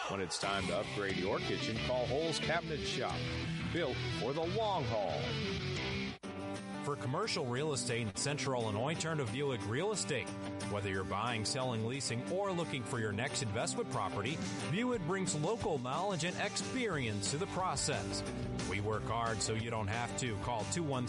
When it's time to upgrade your kitchen, call Holes Cabinet Shop. Built for the long haul. For commercial real estate in Central Illinois, turn to Buick Real Estate. Whether you're buying, selling, leasing, or looking for your next investment property, Buick brings local knowledge and experience to the process. We work hard so you don't have to. Call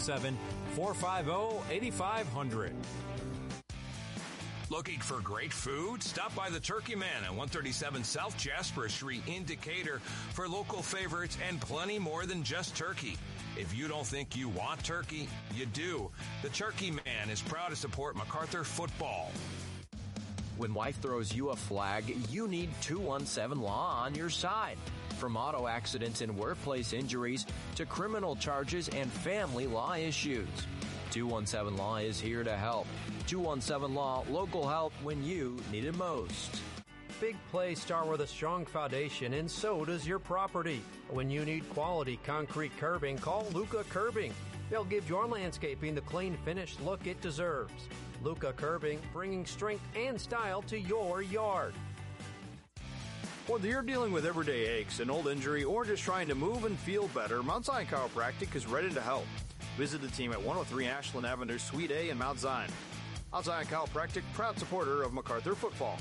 217-450-8500. Looking for great food? Stop by the Turkey Man at 137 South Jasper Street in Decatur for local favorites and plenty more than just turkey. If you don't think you want turkey, you do. The Turkey Man is proud to support MacArthur football. When life throws you a flag, you need 217 Law on your side. From auto accidents and workplace injuries to criminal charges and family law issues, 217 Law is here to help. 217 Law, local help when you need it most. Big plays start with a strong foundation, and so does your property. When you need quality concrete curbing, call Luca Curbing. They'll give your landscaping the clean, finished look it deserves. Luca Curbing, bringing strength and style to your yard. Whether you're dealing with everyday aches, an old injury, or just trying to move and feel better, Mount Zion Chiropractic is ready to help. Visit the team at 103 Ashland Avenue, Suite A in Mount Zion. Mount Zion Chiropractic, proud supporter of MacArthur football.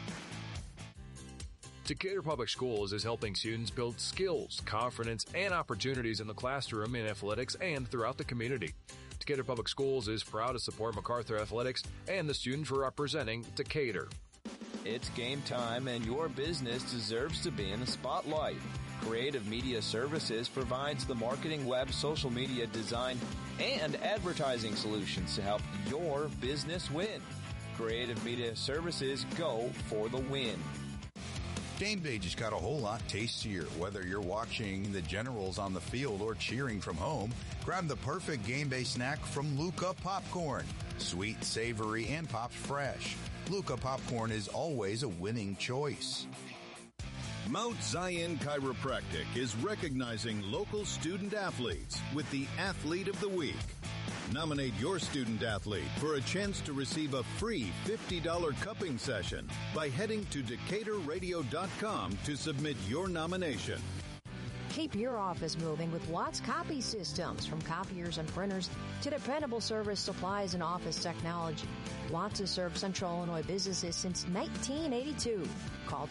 Decatur Public Schools is helping students build skills, confidence, and opportunities in the classroom, in athletics, and throughout the community. Decatur Public Schools is proud to support MacArthur athletics and the students representing Decatur. It's game time, and your business deserves to be in the spotlight. Creative Media Services provides the marketing, web, social media design, and advertising solutions to help your business win. Creative Media Services, go for the win. Game day just got a whole lot tastier. Whether you're watching the Generals on the field or cheering from home, grab the perfect game day snack from Luca Popcorn. Sweet, savory, and popped fresh. Luca Popcorn is always a winning choice. Mount Zion Chiropractic is recognizing local student athletes with the Athlete of the Week. Nominate your student athlete for a chance to receive a free $50 cupping session by heading to DecaturRadio.com to submit your nomination. Keep your office moving with Watts Copy Systems. From copiers and printers to dependable service supplies and office technology, Watts has served Central Illinois businesses since 1982. Call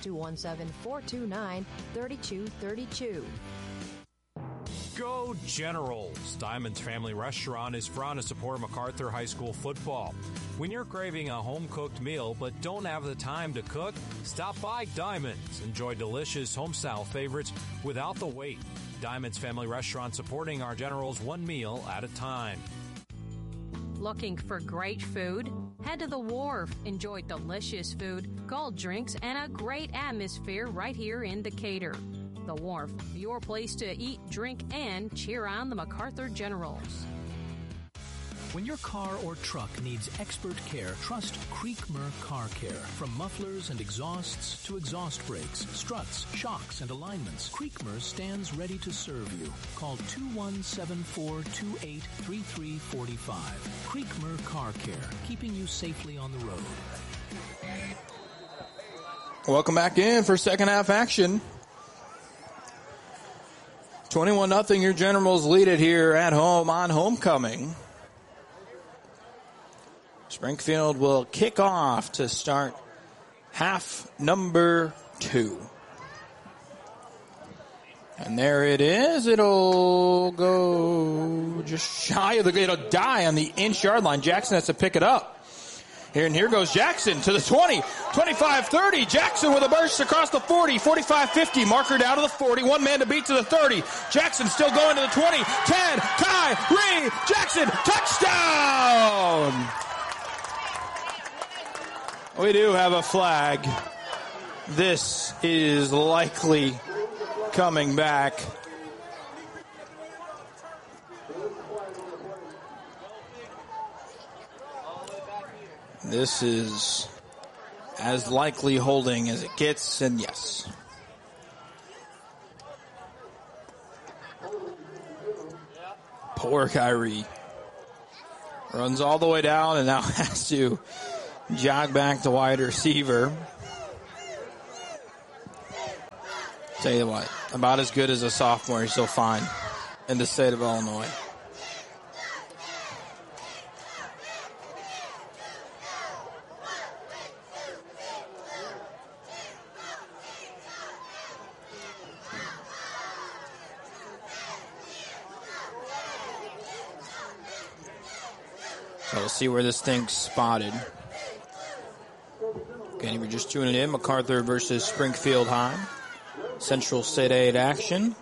217-429-3232. Go Generals! Diamond's Family Restaurant is proud to support MacArthur High School football. When you're craving a home-cooked meal but don't have the time to cook, stop by Diamond's. Enjoy delicious home-style favorites without the wait. Diamond's Family Restaurant, supporting our Generals one meal at a time. Looking for great food? Head to the Wharf. Enjoy delicious food, cold drinks, and a great atmosphere right here in Decatur. The Wharf, your place to eat, drink, and cheer on the MacArthur Generals. When your car or truck needs expert care, trust Creekmer Car Care. From mufflers and exhausts to exhaust brakes, struts, shocks, and alignments, Creekmer stands ready to serve you. Call 217-428-3345. Creekmer Car Care, keeping you safely on the road. Welcome back in for second half action. 21-0, your Generals lead it here at home on homecoming. Springfield will kick off to start half number 2. And there it is. It'll go just shy of it'll die on the inch-yard line. Jackson has to pick it up. Here goes Jackson to the 20, 25, 30. Jackson with a burst across the 40, 45, 50. Marker down to the 40. One man to beat to the 30. Jackson still going to the 20. 10, Tyree Jackson, touchdown! We do have a flag. This is likely coming back. This is as likely holding as it gets, and yes. Poor Kyrie. Runs all the way down and now has to jog back to wide receiver. Tell you what, about as good as a sophomore you'll find in the state of Illinois. So we'll see where this thing's spotted. Again, we're just tuning in. MacArthur versus Springfield High. Central State Aid action.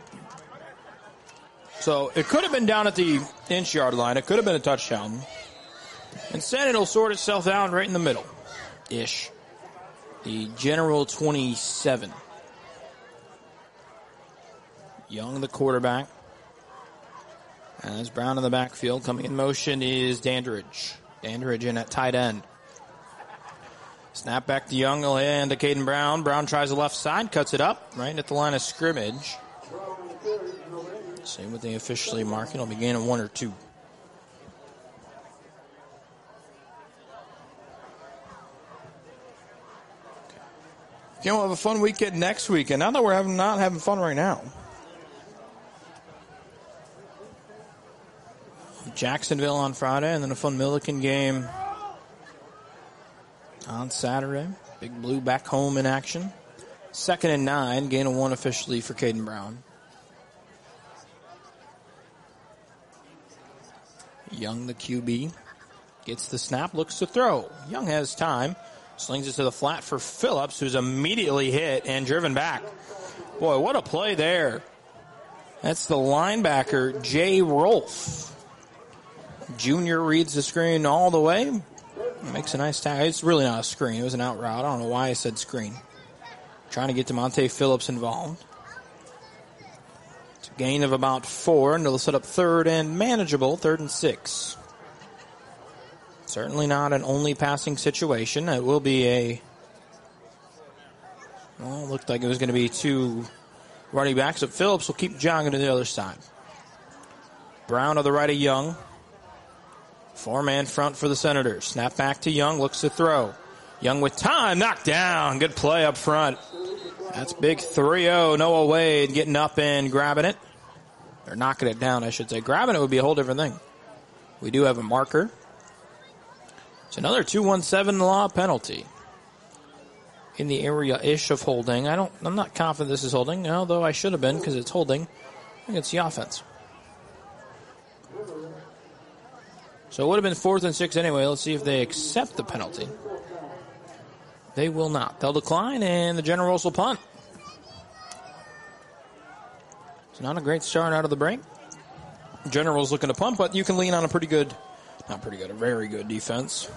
So it could have been down at the inch-yard line. It could have been a touchdown. Instead, it'll sort itself out right in the middle-ish. The General 27. Young, the quarterback. As Brown in the backfield, coming in motion is Dandridge. Dandridge in at tight end. Snap back to Young, he'll hand to Caden Brown. Brown tries the left side, cuts it up, right at the line of scrimmage. Same with the officially marking. It'll be gain of 1 or 2. Okay, we'll have a fun weekend next weekend. Now that we're not having fun right now. Jacksonville on Friday, and then a fun Milliken game on Saturday. Big Blue back home in action. 2nd and 9, gain of 1 officially for Caden Brown. Young, the QB, gets the snap, looks to throw. Young has time, slings it to the flat for Phillips, who's immediately hit and driven back. Boy, what a play there. That's the linebacker, Jay Rolfe. Junior reads the screen all the way. Makes a nice tackle. It's really not a screen. It was an out route. I don't know why I said screen. Trying to get DeMonte Phillips involved. It's a gain of about 4, and it'll set up 3rd and manageable, 3rd and 6. Certainly not an only passing situation. It will be a... Well, it looked like it was going to be 2 running backs, but Phillips will keep jogging to the other side. Brown to the right of Young. 4-man front for the Senators. Snap back to Young, looks to throw. Young with time, knocked down. Good play up front. That's big 3-0. Noah Wade getting up and grabbing it. Or knocking it down, I should say. Grabbing it would be a whole different thing. We do have a marker. It's another 2-1-7 law penalty. In the area-ish of holding. I'm not confident this is holding, although I should have been because it's holding. I think it's the offense. So it would have been 4th and 6 anyway. Let's see if they accept the penalty. They will not. They'll decline, and the Generals will punt. It's not a great start out of the break. Generals looking to punt, but you can lean on a very good defense.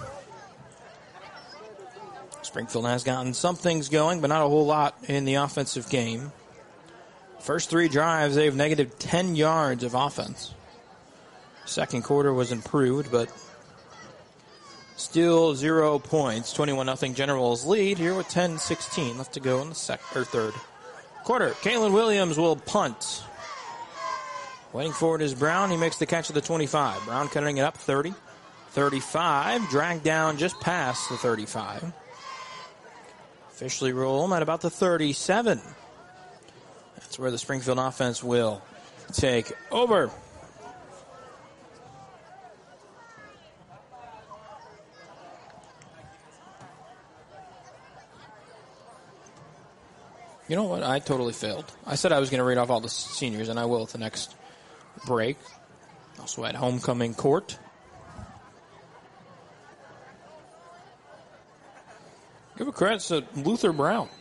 Springfield has gotten some things going, but not a whole lot in the offensive game. First 3 drives, they have negative 10 yards of offense. Second quarter was improved, but still 0 points. 21-0 Generals lead here with 10-16 left to go in the third quarter. Kalen Williams will punt. Waiting for it is Brown. He makes the catch at the 25. Brown cutting it up 30. 35, dragged down just past the 35. Officially roll him at about the 37. That's where the Springfield offense will take over. You know what? I totally failed. I said I was going to read off all the seniors, and I will at the next break. Also at homecoming court. Give a credit to Luther Brown.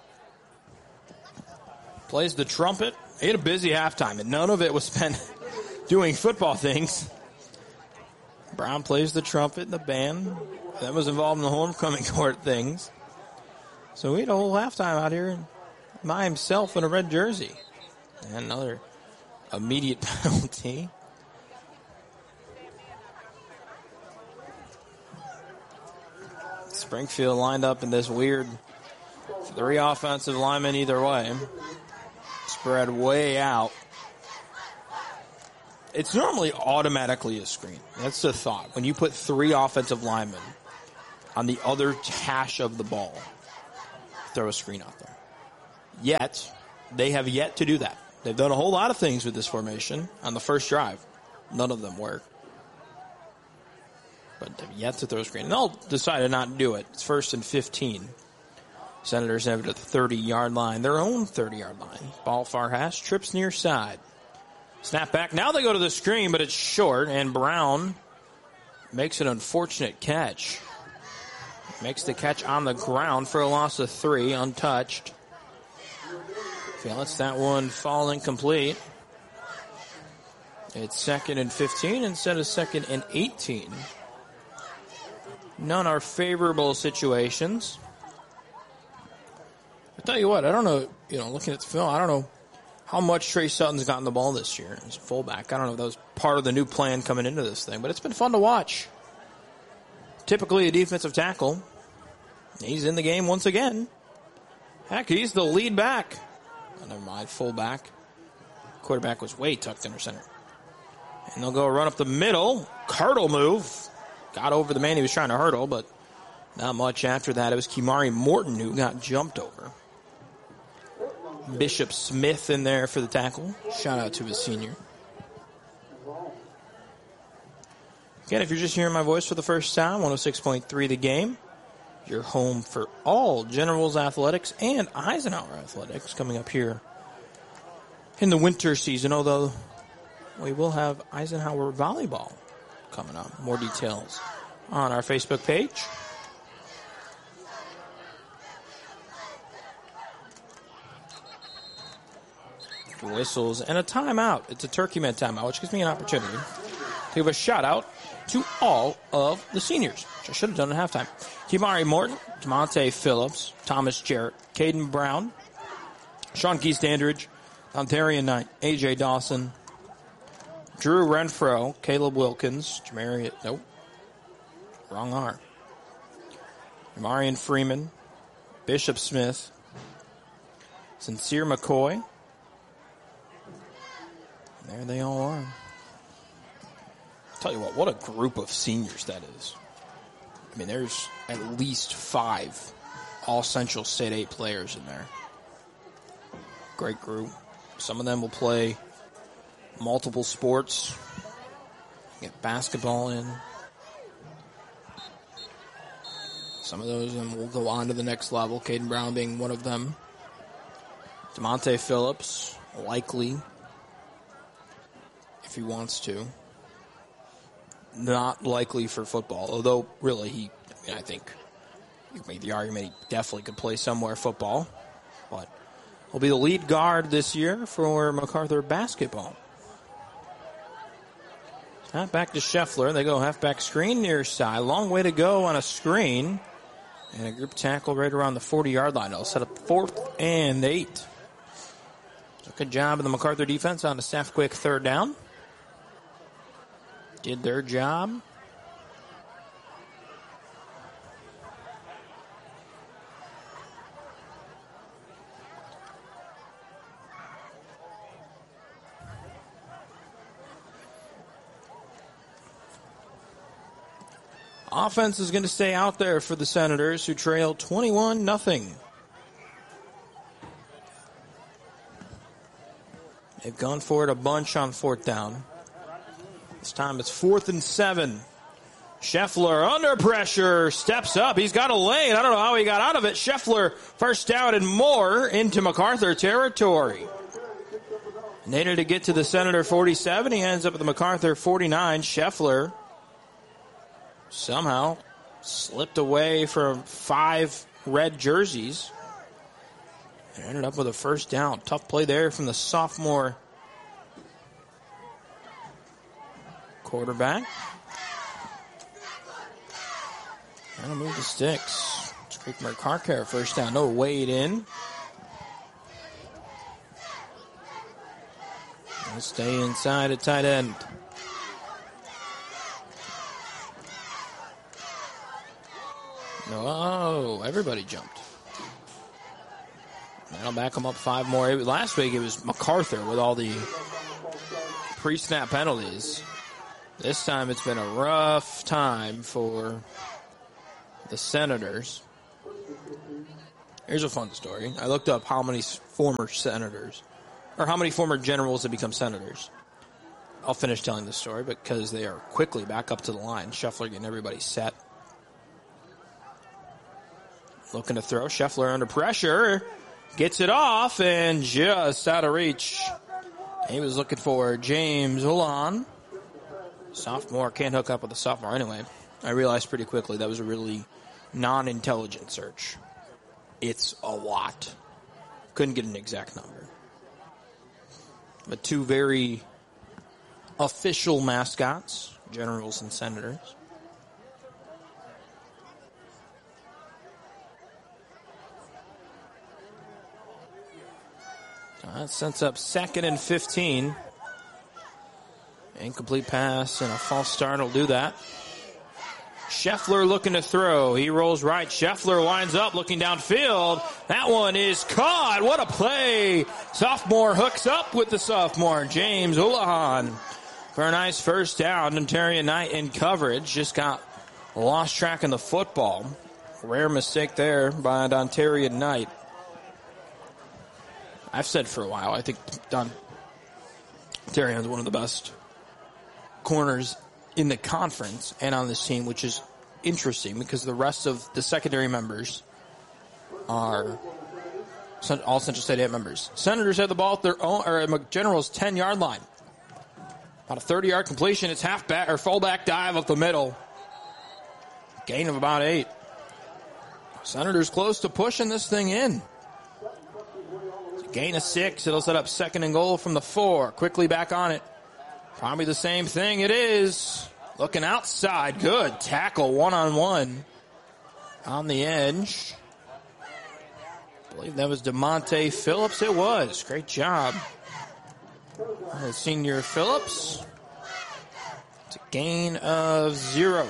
Plays the trumpet. He had a busy halftime, and none of it was spent doing football things. Brown plays the trumpet and the band. That was involved in the homecoming court things. So he had a whole halftime out here by himself in a red jersey. And another immediate penalty. Springfield lined up in this weird 3 offensive linemen either way. Spread way out. It's normally automatically a screen. That's the thought. When you put 3 offensive linemen on the other hash of the ball, throw a screen out there. Yet, They have yet to do that. They've done a whole lot of things with this formation on the first drive. None of them work. But they've yet to throw screen. And they'll decide to not do it. It's 1st and 15. Senators have it at the 30-yard line, their own 30-yard line. Ball far hash, trips near side. Snap back. Now they go to the screen, but it's short, and Brown makes an unfortunate catch. Makes the catch on the ground for a loss of 3, untouched. He lets that one fall incomplete. It's 2nd and 15 instead of 2nd and 18. None are favorable situations. I tell you what, I don't know, looking at the film, I don't know how much Trey Sutton's gotten the ball this year as a fullback. I don't know if that was part of the new plan coming into this thing, but it's been fun to watch. Typically a defensive tackle. He's in the game once again. Heck, he's the lead back. Oh, never mind, fullback. Quarterback was way tucked in her center. And they'll go run up the middle. Hurdle move. Got over the man he was trying to hurdle, but not much after that. It was Kimari Morton who got jumped over. Bishop Smith in there for the tackle. Shout out to his senior. Again, if you're just hearing my voice for the first time, 106.3 The Game. Your home for all Generals athletics and Eisenhower athletics coming up here in the winter season, although we will have Eisenhower volleyball coming up. More details on our Facebook page. Whistles and a timeout. It's a Turkey Man timeout, which gives me an opportunity to give a shout out to all of the seniors, which I should have done at halftime. Kimari Morton, Demonte Phillips, Thomas Jarrett, Caden Brown, Sean Key Standridge, Ontarian Knight, A.J. Dawson, Drew Renfro, Caleb Wilkins, wrong arm. Marion Freeman, Bishop Smith, Sincere McCoy. There they all are. Tell you what a group of seniors that is. I mean, there's at least 5 all Central State 8 players in there. Great group. Some of them will play multiple sports. Get basketball in. Some of those will go on to the next level. Caden Brown being one of them. Demonte Phillips, likely, if he wants to. Not likely for football, although really I think you made the argument he definitely could play somewhere football, but he'll be the lead guard this year for MacArthur basketball. Back to Scheffler. They go halfback screen near side. Long way to go on a screen. And a group tackle right around the 40-yard line. They'll set up 4th and 8. So good job of the MacArthur defense on a staff quick 3rd down. Did their job. Offense is going to stay out there for the Senators, who trail 21-0. They've gone for it a bunch on 4th down. This time it's 4th and 7. Scheffler under pressure, steps up. He's got a lane. I don't know how he got out of it. Scheffler first down and more into MacArthur territory. Needed to get to the Senator 47. He ends up at the MacArthur 49. Scheffler somehow slipped away from 5 red jerseys and ended up with a first down. Tough play there from the sophomore quarterback. Trying to move the sticks. Creekmere Car Care first down. No Wade in. He'll stay inside at tight end. Oh, everybody jumped. That'll back them up 5 more. Last week it was MacArthur with all the pre-snap penalties. This time it's been a rough time for the Senators. Here's a fun story. I looked up how many former senators, or how many former generals have become senators. I'll finish telling this story because they are quickly back up to the line. Scheffler getting everybody set. Looking to throw. Scheffler under pressure. Gets it off and just out of reach. He was looking for James Ullon. Sophomore can't hook up with a sophomore anyway. I realized pretty quickly that was a really non-intelligent search. It's a lot. Couldn't get an exact number. But two very official mascots, generals and senators. That sets up 2nd and 15. Incomplete pass and a false start will do that. Scheffler looking to throw. He rolls right. Scheffler winds up looking downfield. That one is caught. What a play. Sophomore hooks up with the sophomore, James Ullon, for a nice first down. Dontaria Knight in coverage. Just got lost track in the football. Rare mistake there by Dontaria Knight. I've said for a while, I think Dontaria is one of the best corners in the conference and on this team, which is interesting because the rest of the secondary members are all Central State 8 members. Senators have the ball at their own, or Generals' 10-yard line. About a 30-yard completion. It's halfback or fullback dive up the middle. Gain of about 8. Senators close to pushing this thing in. Gain of 6. It'll set up 2nd and goal from the 4. Quickly back on it. Probably the same thing. It is. Looking outside. Good tackle. 1-on-1 on the edge. I believe that was DeMonte Phillips. It was. Great job. Senior Phillips. It's a gain of 0.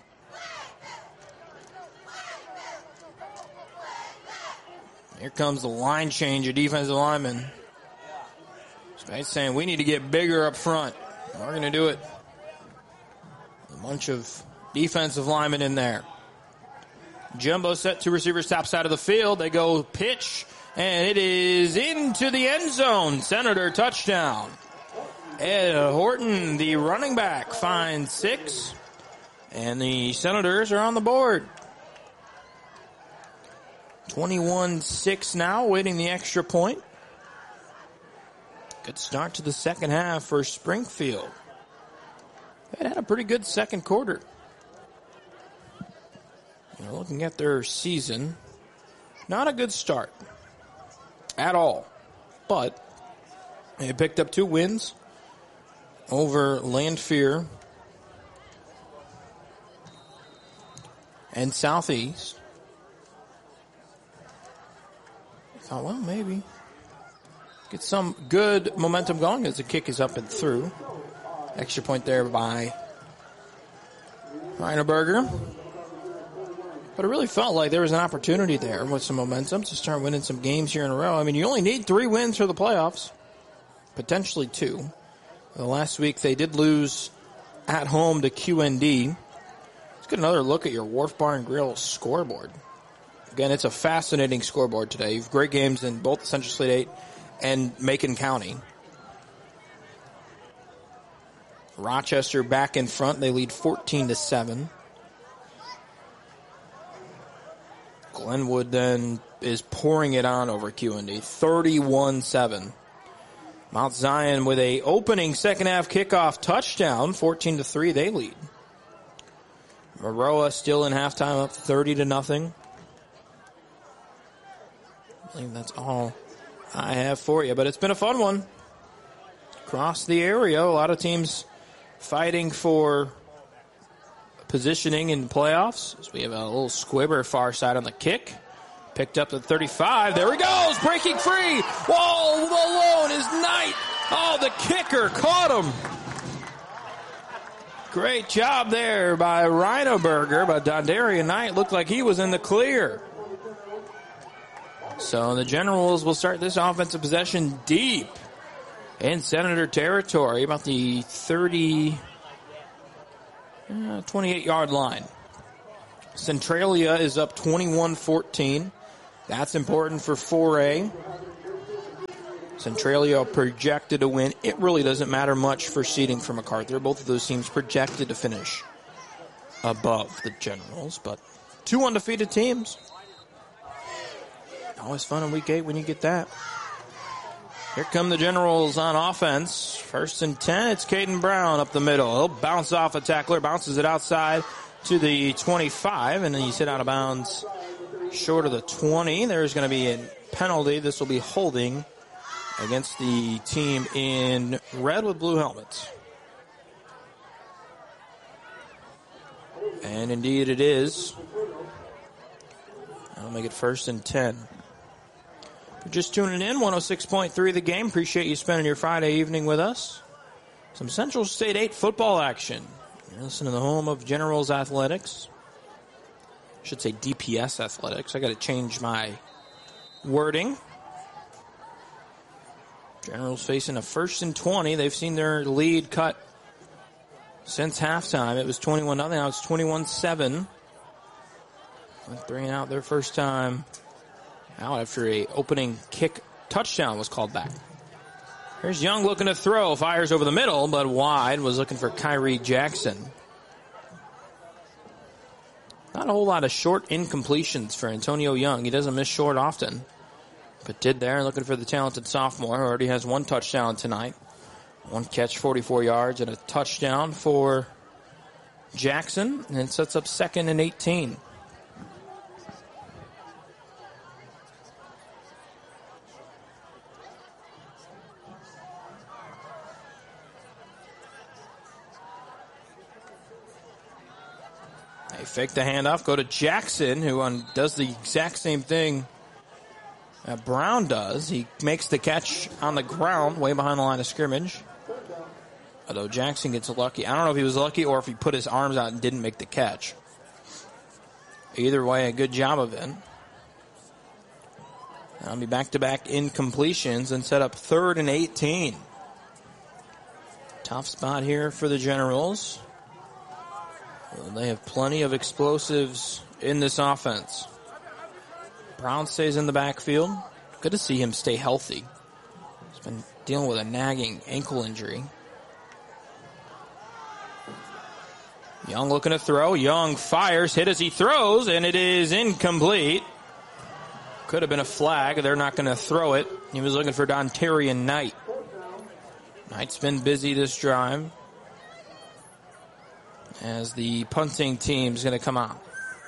Here comes the line change of defensive linemen. Spade's saying we need to get bigger up front. We're going to do it. A bunch of defensive linemen in there. Jumbo set, 2 receivers top side of the field. They go pitch, and it is into the end zone. Senator touchdown. Ed Horton, the running back, finds 6. And the Senators are on the board. 21-6 now, waiting the extra point. Good start to the second half for Springfield. They had a pretty good second quarter. Looking at their season, not a good start at all. But they picked up 2 wins over Lanphier and Southeast. Thought, well, maybe get some good momentum going as the kick is up and through. Extra point there by Reineberger. But it really felt like there was an opportunity there with some momentum to start winning some games here in a row. I mean, you only need 3 wins for the playoffs, potentially 2. Last week they did lose at home to QND. Let's get another look at your Wharf Bar and Grill scoreboard. Again, it's a fascinating scoreboard today. You have great games in both Central State 8 and Macon County. Rochester back in front. They lead 14-7. Glenwood then is pouring it on over QND, 31-7. Mount Zion with a opening second half kickoff touchdown, 14-3. They lead. Maroa still in halftime, up 30-0. I believe that's all I have for you, but it's been a fun one. Across the area, a lot of teams fighting for positioning in the playoffs. So we have a little squibber far side on the kick. Picked up at 35. There he goes, breaking free. Whoa, alone is Knight. Oh, the kicker caught him. Great job there by Reineberger, but Dondaria Knight looked like he was in the clear. So the Generals will start this offensive possession deep in Senator territory, about the 28-yard line. Centralia is up 21-14. That's important for 4A. Centralia projected to win. It really doesn't matter much for seeding for MacArthur. Both of those teams projected to finish above the Generals, but 2 undefeated teams. Always fun in week 8 when you get that. Here come the Generals on offense. 1st and 10. It's Caden Brown up the middle. He'll bounce off a tackler, bounces it outside to the 25, and then he's hit out of bounds short of the 20. There's going to be a penalty. This will be holding against the team in red with blue helmets. And indeed it is. That'll make it 1st and 10. If you're just tuning in, 106.3 The Game. Appreciate you spending your Friday evening with us. Some Central State 8 football action. You're listening to the home of Generals Athletics. I should say DPS Athletics. I got to change my wording. Generals facing a 1st and 20. They've seen their lead cut since halftime. It was 21-0. Now it's 21-7. 3 and out their first time out after a opening kick touchdown was called back. Here's Young looking to throw. Fires over the middle, but wide. Was looking for Kyrie Jackson. Not a whole lot of short incompletions for Antonio Young. He doesn't miss short often, but did there. Looking for the talented sophomore who already has 1 touchdown tonight. 1 catch, 44 yards, and a touchdown for Jackson, and it sets up 2nd and 18. They fake the handoff, go to Jackson, who does the exact same thing that Brown does. He makes the catch on the ground, way behind the line of scrimmage. Although Jackson gets lucky. I don't know if he was lucky or if he put his arms out and didn't make the catch. Either way, a good job of it. That'll be back-to-back incompletions and set up 3rd and 18. Tough spot here for the Generals. Well, they have plenty of explosives in this offense. Brown stays in the backfield. Good to see him stay healthy. He's been dealing with a nagging ankle injury. Young looking to throw. Young fires, hit as he throws, and it is incomplete. Could have been a flag. They're not going to throw it. He was looking for Dontarian Knight. Knight's been busy this drive, as the punting team's going to come out.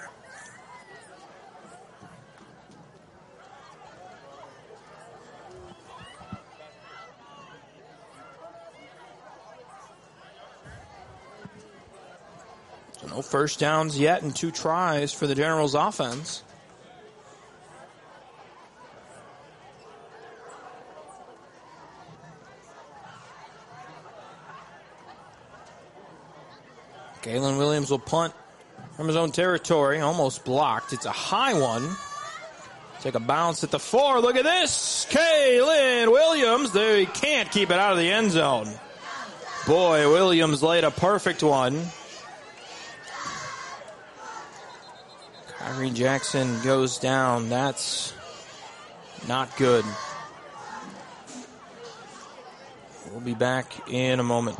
So no first downs yet and 2 tries for the Generals offense. Galen Williams will punt from his own territory. Almost blocked. It's a high one. Take a bounce at the 4. Look at this. Galen Williams. They can't keep it out of the end zone. Boy, Williams laid a perfect one. Kyrie Jackson goes down. That's not good. We'll be back in a moment.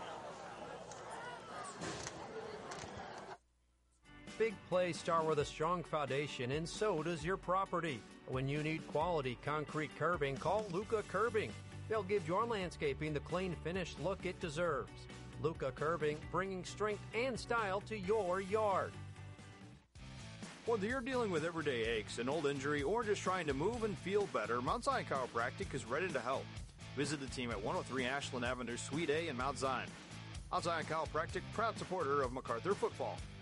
Big plays start with a strong foundation, and so does your property. When you need quality concrete curbing, call Luca Curbing. They'll give your landscaping the clean, finished look it deserves. Luca Curbing, bringing strength and style to your yard. Whether you're dealing with everyday aches, an old injury, or just trying to move and feel better, Mount Zion Chiropractic is ready to help. Visit the team at 103 Ashland Avenue, Suite A in Mount Zion. Mount Zion Chiropractic, proud supporter of MacArthur football.